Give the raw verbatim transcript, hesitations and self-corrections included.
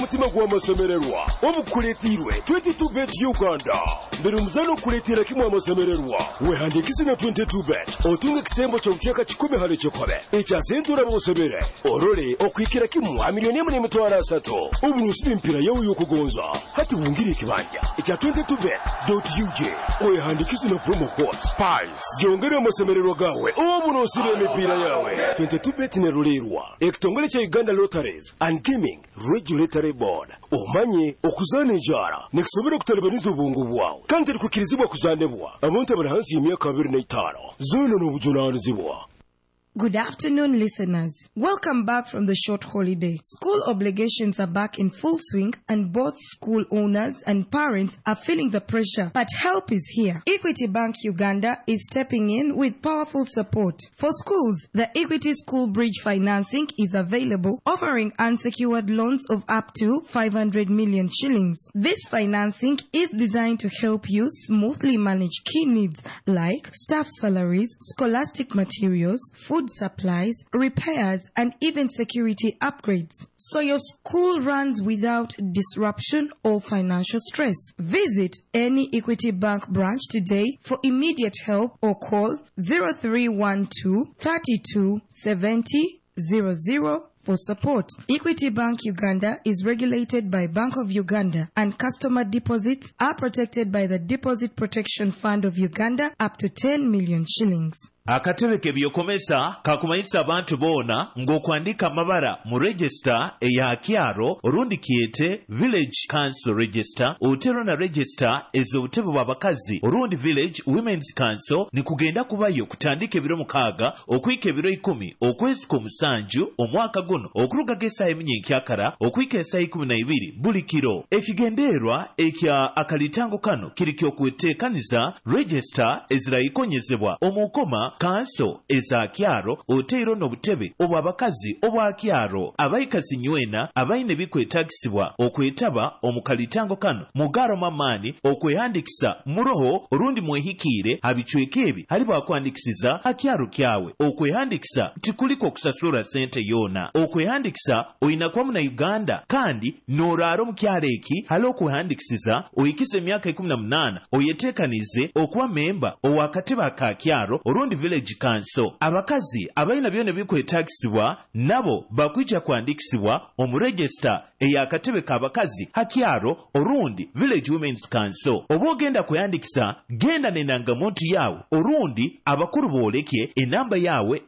mutima gwa masemererwa obukuletirwe twenty-two bet Uganda mbere umuzano kuletira kimwe amasemererwa wehandikise na twenty-two bet otunga kisembo cyo mcheka kikome hale cyokobe echa sentura bosebere orole okwikira kimwe amiliyoni imwe n'imitwaro asatu ubunusi b'impira yawe yokugonza hati bungiri kibanja echa twenty-two bet dot u j wehandikise na promo code spice jongera amasemererwa gawe obunusi b'imipira yawe twenty-two bet ne rulerwa ekitongole cha Uganda Lotteries and Gaming Regulatory Board omanye okuzana ejara nekisobera kutalibaniza obwongo bwawe kandi kukirizibwa kuzanebwa abantu abali hansi y'emyaka abiri n'etaano zona n'obujunaanizibwa. Good afternoon, listeners. Welcome back from the short holiday. School obligations are back in full swing and both school owners and parents are feeling the pressure, but help is here. Equity Bank Uganda is stepping in with powerful support. For schools, the Equity School Bridge financing is available, offering unsecured loans of up to five hundred million shillings. This financing is designed to help you smoothly manage key needs like staff salaries, scholastic materials, food supplies, repairs, and even security upgrades, so your school runs without disruption or financial stress. Visit any Equity Bank branch today for immediate help or call zero three one two, three two seven zero zero zero for support. Equity Bank Uganda is regulated by Bank of Uganda, and customer deposits are protected by the Deposit Protection Fund of Uganda up to ten million shillings. Akatebe kebyokomesa kakumayisa abantu bona ng'okwandika amabara mu register eya kyaro orundi kiyete village council register otero na register ez'obutebe bw'abakazi orundi village women's council ni kugenda kubayo kutandika ebiro mukaaga okuyika ebiro ikumi okwezi kw'omusanju omwaka guno okulugaga essaawa eminyenkyakara okuyika essaawa ikumi na ibiri buli kiro. Ekigendeerwa ekya akalitango kano kiri ky'okweteekaniza register ezirayikonyezebwa omukoma kanso eza kyaro otero n'obutebe obw'abakazi obwa kyaro abayikasi nywena abayine bikwetagisibwa okwetaba omukalitango kano mugaro mamani okwehandikisa muroho orundi mwehikiire habicweke ebi hali bakwandikisiza hakyaro kyawe okwehandikisa tikuliko okusasula sente yona okwehandikisa oyina kwa muna Uganda kandi noraro mu kyaro eki hali okwehandikisiza oyikise emyaka ikumi na munana oyetekanize okuba memba owakatebe ka kyaro orundi village council. Abakazi abayina byone bikwetagisibwa nabo bakwija kwandikisibwa omu register eyakatebe k'abakazi hakyaro orundi village women's council. Obogenda kuyandikisa genda n'endangamuntu yawe orundi abakuru boolekye enamba yawe